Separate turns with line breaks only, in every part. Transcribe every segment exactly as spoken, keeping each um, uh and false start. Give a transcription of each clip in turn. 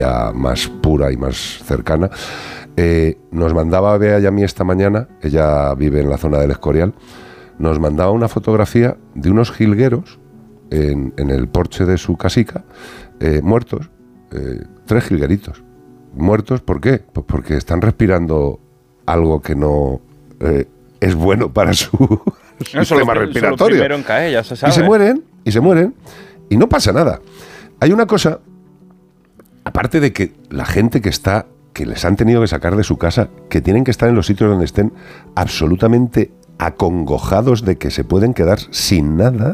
más pura y más cercana, eh, nos mandaba a Bea y a mí esta mañana, ella vive en la zona del Escorial, nos mandaba una fotografía de unos jilgueros en, en el porche de su casica, eh, muertos, eh, tres jilgueritos, muertos, ¿por qué? Pues porque están respirando algo que no eh, es bueno para su no, sistema
solo,
respiratorio.
Solo en caer, ya se sabe.
Y se mueren, y se mueren, y no pasa nada. Hay una cosa, aparte de que la gente que está, que les han tenido que sacar de su casa, que tienen que estar en los sitios donde estén absolutamente acongojados de que se pueden quedar sin nada,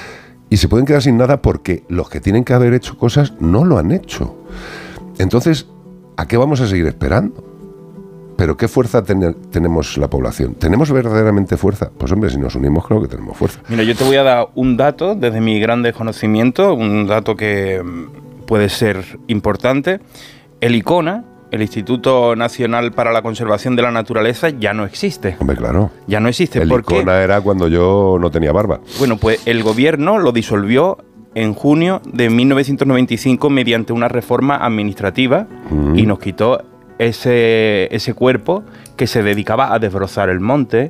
y se pueden quedar sin nada porque los que tienen que haber hecho cosas no lo han hecho. Entonces, ¿a qué vamos a seguir esperando? ¿Pero qué fuerza ten- tenemos la población? ¿Tenemos verdaderamente fuerza? Pues hombre, si nos unimos creo que tenemos fuerza.
Mira, yo te voy a dar un dato desde mi gran desconocimiento, un dato que puede ser importante. El ICONA, el Instituto Nacional para la Conservación de la Naturaleza, ya no existe.
Hombre, claro.
Ya no existe.
El
¿Por qué?
ICONA era cuando yo no tenía barba.
Bueno, pues el gobierno lo disolvió en junio de mil novecientos noventa y cinco mediante una reforma administrativa mm. y nos quitó ese, ese cuerpo que se dedicaba a desbrozar el monte,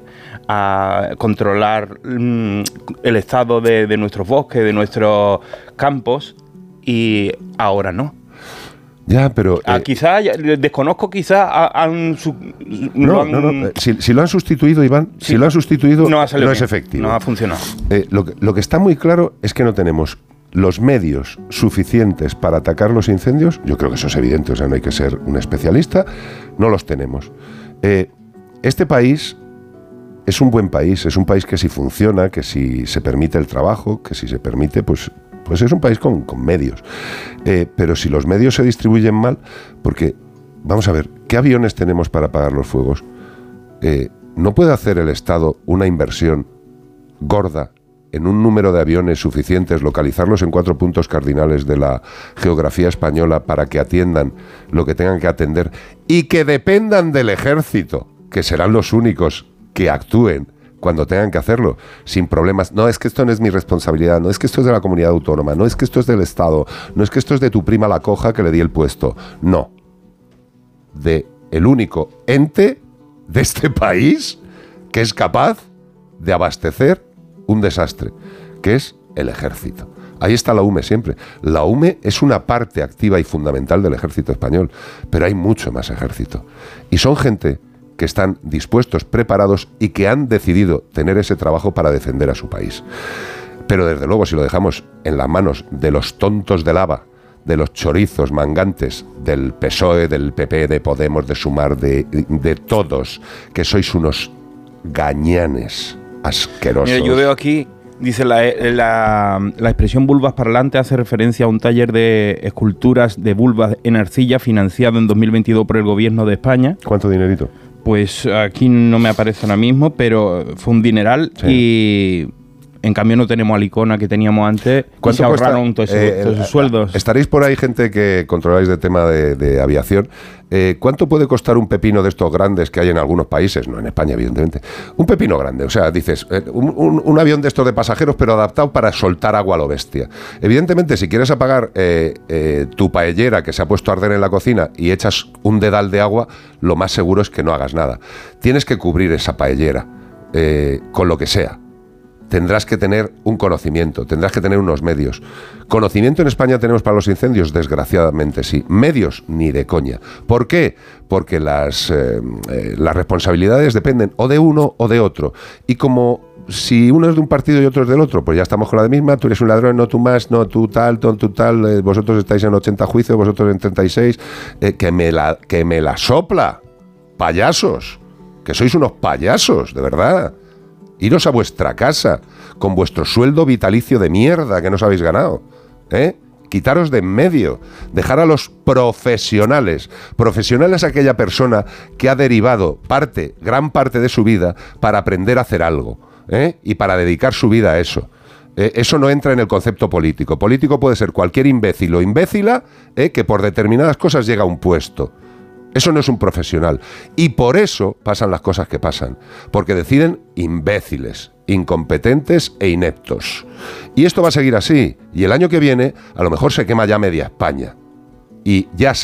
a controlar mmm, el estado de, de nuestros bosques, de nuestros campos, y ahora no.
Ya, pero...
Ah,
eh,
quizá, desconozco, quizá han... Su,
no,
han,
no, no. Si, si lo han sustituido, Iván, sí, si lo han sustituido,
no, ha
no es efectivo.
No ha funcionado.
Eh, lo, que, lo que está muy claro es que no tenemos los medios suficientes para atacar los incendios. Yo creo que eso es evidente, o sea, no hay que ser un especialista. No los tenemos. Eh, este país es un buen país, es un país que si funciona, que si se permite el trabajo, que si se permite, pues... Pues es un país con, con medios. Eh, pero si los medios se distribuyen mal, porque, vamos a ver, ¿qué aviones tenemos para apagar los fuegos? Eh, ¿No puede hacer el Estado una inversión gorda en un número de aviones suficientes, localizarlos en cuatro puntos cardinales de la geografía española para que atiendan lo que tengan que atender y que dependan del ejército, que serán los únicos que actúen cuando tengan que hacerlo, sin problemas? No, es que esto no es mi responsabilidad, no es que esto es de la comunidad autónoma, no es que esto es del Estado, no es que esto es de tu prima la coja que le di el puesto. No. De el único ente de este país que es capaz de abastecer un desastre, que es el ejército. Ahí está la U M E siempre. La U M E es una parte activa y fundamental del ejército español, pero hay mucho más ejército. Y son gente que están dispuestos, preparados y que han decidido tener ese trabajo para defender a su país. Pero desde luego, si lo dejamos en las manos de los tontos de lava, de los chorizos mangantes del P S O E, del P P, de Podemos, de Sumar, de, de todos, que sois unos gañanes asquerosos.
Mira, yo veo aquí, dice la, la, la expresión vulvas parlantes hace referencia a un taller de esculturas de vulvas en arcilla financiado en dos mil veintidós por el gobierno de España.
¿Cuánto dinerito?
Pues aquí no me aparece ahora mismo, pero fue un dineral, sí. Y en cambio no tenemos al ICONA que teníamos antes y se ahorraron todos esos, eh, todos esos sueldos.
Estaréis por ahí gente que controláis de tema de, de aviación. Eh, ¿Cuánto puede costar un pepino de estos grandes que hay en algunos países? No en España, evidentemente. Un pepino grande, o sea, dices, eh, un, un, un avión de estos de pasajeros, pero adaptado para soltar agua a lo bestia. Evidentemente, si quieres apagar eh, eh, tu paellera que se ha puesto a arder en la cocina y echas un dedal de agua, lo más seguro es que no hagas nada. Tienes que cubrir esa paellera eh, con lo que sea. Tendrás que tener un conocimiento, tendrás que tener unos medios. ¿Conocimiento en España tenemos para los incendios? Desgraciadamente sí. ¿Medios? Ni de coña. ¿Por qué? Porque las, eh, eh, las responsabilidades dependen o de uno o de otro. Y como si uno es de un partido y otro es del otro, pues ya estamos con la de misma, tú eres un ladrón, no tú más, no tú tal, tú, tú tal, eh, vosotros estáis en ochenta juicios, vosotros en treinta y seis, eh, que, me la, que me la sopla, payasos, que sois unos payasos, de verdad. Iros a vuestra casa con vuestro sueldo vitalicio de mierda que no os habéis ganado, ¿eh? Quitaros de en medio, dejar a los profesionales. Profesional es aquella persona que ha derivado parte, gran parte de su vida para aprender a hacer algo, ¿eh? Y para dedicar su vida a eso. Eh, eso no entra en el concepto político. Político puede ser cualquier imbécil o imbécila, ¿eh? Que por determinadas cosas llega a un puesto. Eso no es un profesional. Y por eso pasan las cosas que pasan. Porque deciden imbéciles, incompetentes e ineptos. Y esto va a seguir así. Y el año que viene, a lo mejor se quema ya media España. Y ya